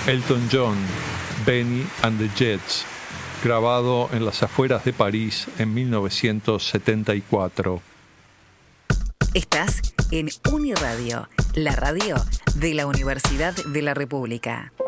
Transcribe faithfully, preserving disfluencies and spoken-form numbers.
Elton John, Benny and the Jets, grabado en las afueras de París en mil novecientos setenta y cuatro. Estás en Uniradio, la radio de la Universidad de la República.